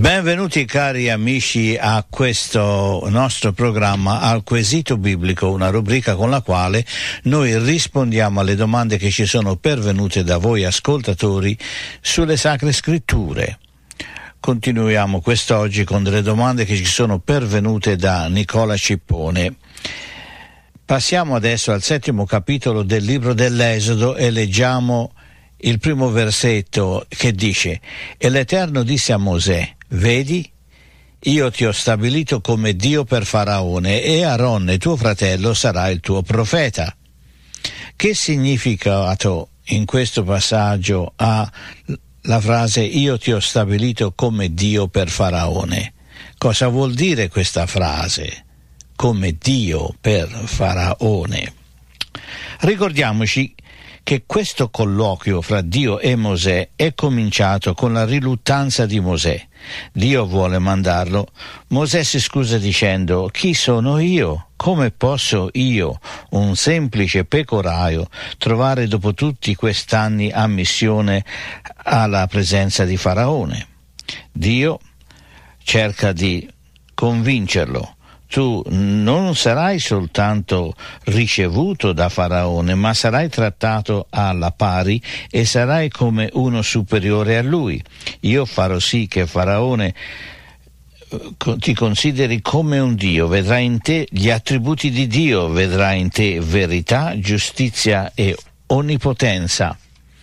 Benvenuti cari amici a questo nostro programma Al Quesito Biblico, una rubrica con la quale noi rispondiamo alle domande che ci sono pervenute da voi ascoltatori sulle Sacre Scritture. Continuiamo quest'oggi con delle domande che ci sono pervenute da Nicola Cippone. Passiamo adesso al 7° capitolo del libro dell'Esodo e leggiamo il primo versetto che dice: «E l'Eterno disse a Mosè: Vedi, io ti ho stabilito come Dio per Faraone e Aaronne tuo fratello sarà il tuo profeta». Che significato in questo passaggio ha la frase «io ti ho stabilito come Dio per Faraone»? Cosa vuol dire questa frase? Come Dio per Faraone. Ricordiamoci che questo colloquio fra Dio e Mosè è cominciato con la riluttanza di Mosè. Dio vuole mandarlo. Mosè si scusa dicendo: «Chi sono io? Come posso io, un semplice pecoraio, trovare dopo tutti quest'anni a missione alla presenza di Faraone?» Dio cerca di convincerlo. Tu non sarai soltanto ricevuto da Faraone, ma sarai trattato alla pari e sarai come uno superiore a lui. Io farò sì che Faraone ti consideri come un Dio, vedrà in te gli attributi di Dio, vedrà in te verità, giustizia e onnipotenza.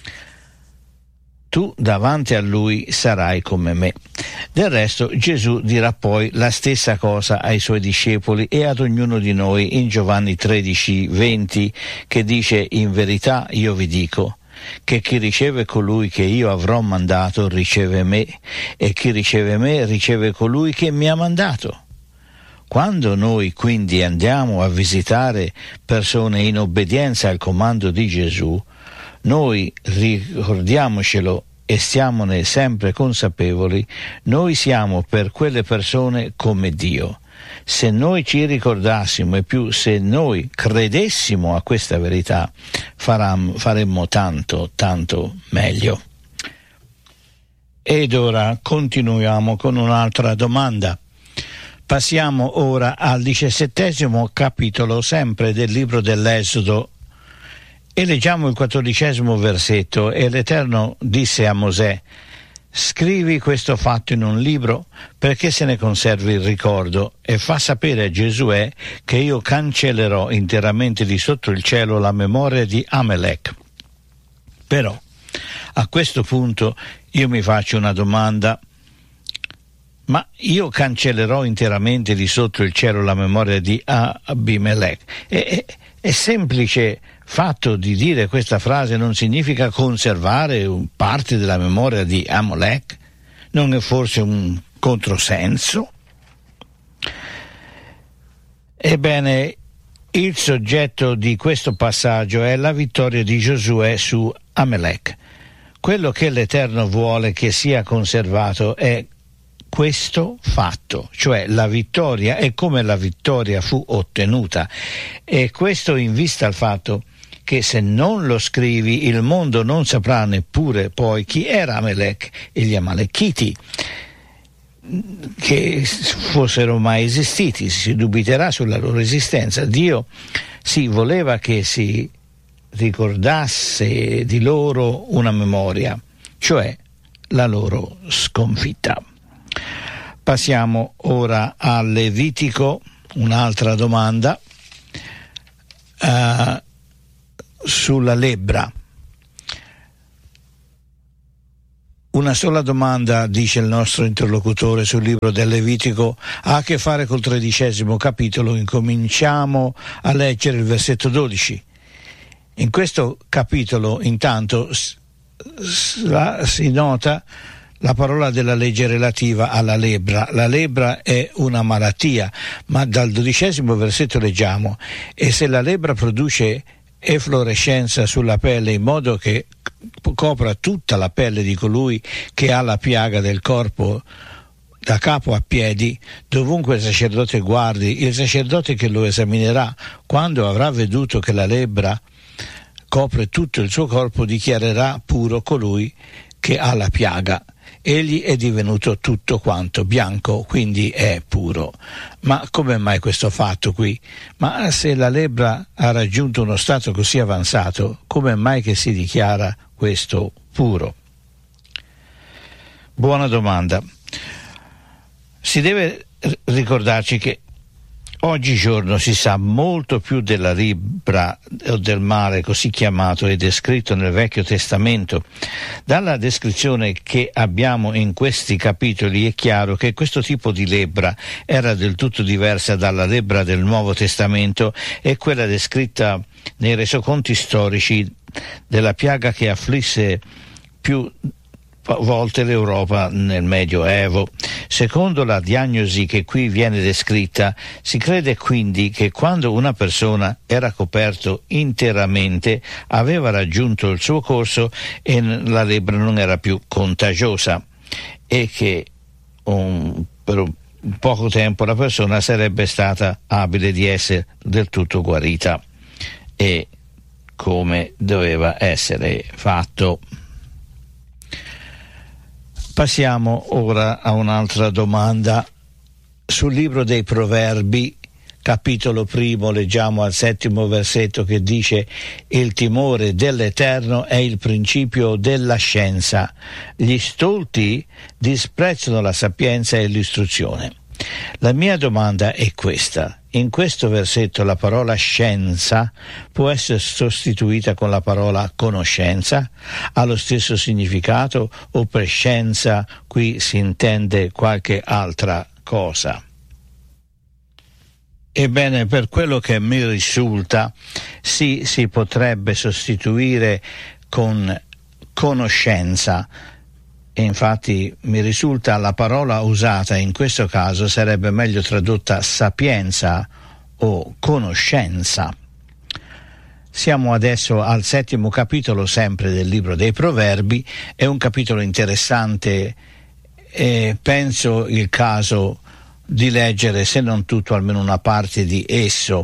Tu davanti a lui sarai come me. Del resto Gesù dirà poi la stessa cosa ai suoi discepoli e ad ognuno di noi in Giovanni 13:20, che dice: «In verità io vi dico che chi riceve colui che io avrò mandato riceve me, e chi riceve me riceve colui che mi ha mandato». Quando noi quindi andiamo a visitare persone in obbedienza al comando di Gesù, noi ricordiamocelo e stiamone sempre consapevoli, noi siamo per quelle persone come Dio. Se noi ci ricordassimo e più se noi credessimo a questa verità, faremmo tanto, tanto meglio. Ed ora continuiamo con un'altra domanda. Passiamo ora al 17° capitolo, sempre del libro dell'Esodo, e leggiamo il 14° versetto. «E l'Eterno disse a Mosè: Scrivi questo fatto in un libro perché se ne conservi il ricordo, e fa sapere a Giosuè che io cancellerò interamente di sotto il cielo la memoria di Amalek». Però a questo punto io mi faccio una domanda: ma io cancellerò interamente di sotto il cielo la memoria di Abimelech? È semplice fatto di dire questa frase non significa conservare parte della memoria di Amalek? Non è forse un controsenso? Ebbene, il soggetto di questo passaggio è la vittoria di Giosuè su Amalek. Quello che l'Eterno vuole che sia conservato è questo fatto, cioè la vittoria e come la vittoria fu ottenuta, e questo in vista al fatto che se non lo scrivi il mondo non saprà neppure poi chi era Amalek e gli Amalekiti, che fossero mai esistiti. Si dubiterà sulla loro esistenza. Dio voleva che si ricordasse di loro una memoria, cioè la loro sconfitta. Passiamo ora al Levitico, un'altra domanda sulla lebbra. Una sola domanda, dice il nostro interlocutore sul libro del Levitico, ha a che fare col 13° capitolo. Incominciamo a leggere il versetto 12. In questo capitolo intanto si nota la parola della legge relativa alla lebbra. La lebbra è una malattia, ma dal 12° versetto leggiamo: «E se la lebbra produce efflorescenza sulla pelle in modo che copra tutta la pelle di colui che ha la piaga del corpo da capo a piedi, dovunque il sacerdote guardi, il sacerdote che lo esaminerà, quando avrà veduto che la lebbra copre tutto il suo corpo, dichiarerà puro colui che ha la piaga, Egli è divenuto tutto quanto bianco, quindi è puro. Ma come mai questo fatto qui? Ma se la lebbra ha raggiunto uno stato così avanzato, come mai che si dichiara questo puro? Buona domanda. Si deve ricordarci che oggigiorno si sa molto più della lebbra o del male così chiamato e descritto nel Vecchio Testamento. Dalla descrizione che abbiamo in questi capitoli è chiaro che questo tipo di lebbra era del tutto diversa dalla lebbra del Nuovo Testamento e quella descritta nei resoconti storici della piaga che afflisse più volte l'Europa nel Medioevo. Secondo la diagnosi che qui viene descritta, si crede quindi che quando una persona era coperto interamente aveva raggiunto il suo corso e la lebbra non era più contagiosa e che per un poco tempo la persona sarebbe stata abile di essere del tutto guarita e come doveva essere fatto. Passiamo ora a un'altra domanda. Sul libro dei Proverbi, capitolo 1, leggiamo al 7° versetto che dice: il timore dell'Eterno è il principio della scienza, gli stolti disprezzano la sapienza e l'istruzione. La mia domanda è questa: in questo versetto la parola scienza può essere sostituita con la parola conoscenza? Ha lo stesso significato o per scienza qui si intende qualche altra cosa? Ebbene, per quello che mi risulta, sì, si potrebbe sostituire con conoscenza. E infatti mi risulta la parola usata in questo caso sarebbe meglio tradotta sapienza o conoscenza. Siamo adesso al 7° capitolo sempre del libro dei Proverbi. È un capitolo interessante e penso il caso di leggere, se non tutto, almeno una parte di esso.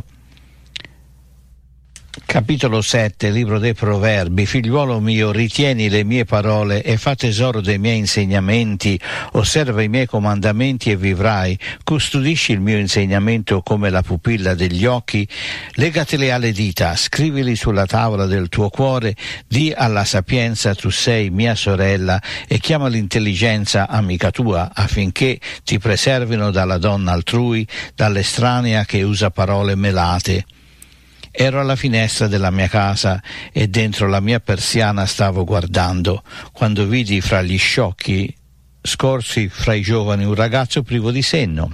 Capitolo 7, libro dei Proverbi. Figliuolo mio, ritieni le mie parole e fa tesoro dei miei insegnamenti, osserva i miei comandamenti e vivrai, custodisci il mio insegnamento come la pupilla degli occhi, legateli alle dita, scrivili sulla tavola del tuo cuore, di alla sapienza tu sei mia sorella e chiama l'intelligenza amica tua, affinché ti preservino dalla donna altrui, dall'estranea che usa parole melate. Ero alla finestra della mia casa e dentro la mia persiana stavo guardando, quando vidi fra gli sciocchi scorsi fra i giovani un ragazzo privo di senno.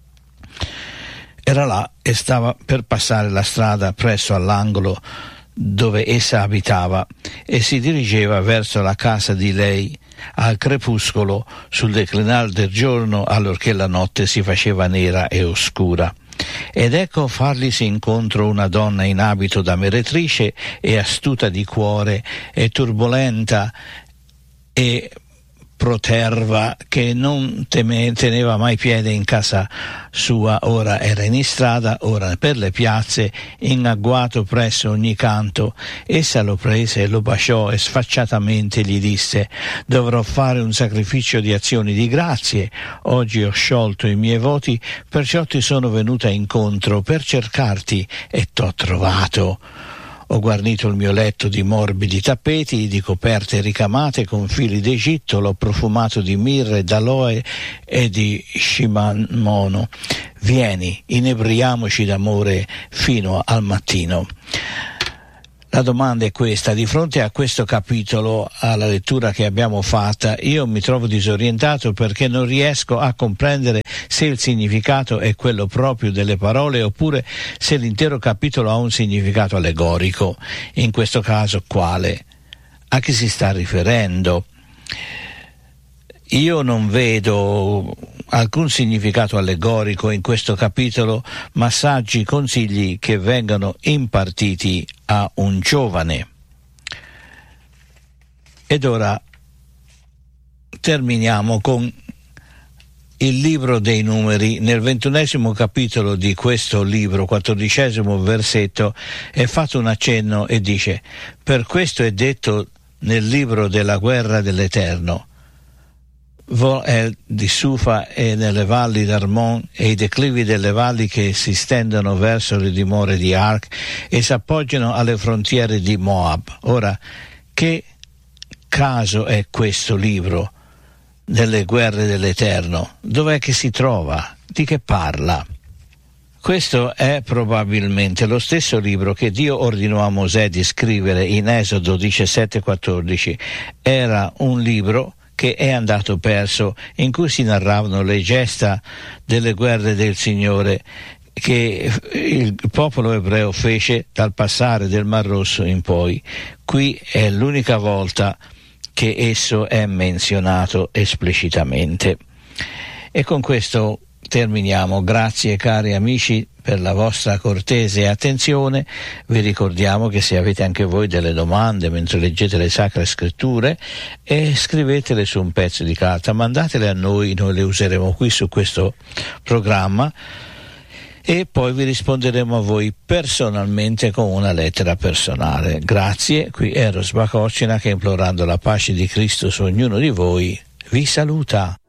Era là e stava per passare la strada presso all'angolo dove essa abitava e si dirigeva verso la casa di lei al crepuscolo, sul declinare del giorno, allorché la notte si faceva nera e oscura. Ed ecco farglisi incontro una donna in abito da meretrice e astuta di cuore e turbolenta e proterva, che non teneva mai piede in casa sua, ora era in strada, ora per le piazze, in agguato presso ogni canto. Essa lo prese e lo baciò e sfacciatamente gli disse: dovrò fare un sacrificio di azioni di grazie, oggi ho sciolto i miei voti, perciò ti sono venuta incontro per cercarti e t'ho trovato. Ho guarnito il mio letto di morbidi tappeti, di coperte ricamate con fili d'Egitto, l'ho profumato di mirre, d'aloe e di scimamono. Vieni, inebriamoci d'amore fino al mattino. La domanda è questa: di fronte a questo capitolo, alla lettura che abbiamo fatta, io mi trovo disorientato perché non riesco a comprendere se il significato è quello proprio delle parole oppure se l'intero capitolo ha un significato allegorico. In questo caso quale? A chi si sta riferendo? Io non vedo alcun significato allegorico in questo capitolo, ma saggi consigli che vengono impartiti a un giovane. Ed ora terminiamo con il libro dei Numeri. Nel 21° capitolo di questo libro, 14° versetto, è fatto un accenno e dice: per questo è detto nel libro della guerra dell'Eterno, di Sufa e nelle valli d'Armon e i declivi delle valli che si stendono verso le dimore di Arc e si appoggiano alle frontiere di Moab. Ora, che caso è questo libro delle guerre dell'Eterno? Dov'è che si trova? Di che parla? Questo è probabilmente lo stesso libro che Dio ordinò a Mosè di scrivere in Esodo 17,14. Era un libro che è andato perso, in cui si narravano le gesta delle guerre del Signore che il popolo ebreo fece dal passare del Mar Rosso in poi. Qui è l'unica volta che esso è menzionato esplicitamente. E con questo terminiamo. Grazie cari amici per la vostra cortese attenzione. Vi ricordiamo che se avete anche voi delle domande mentre leggete le Sacre Scritture, scrivetele su un pezzo di carta, mandatele a noi le useremo qui su questo programma e poi vi risponderemo a voi personalmente con una lettera personale. Grazie, qui Eros Bacocina che, implorando la pace di Cristo su ognuno di voi, vi saluta.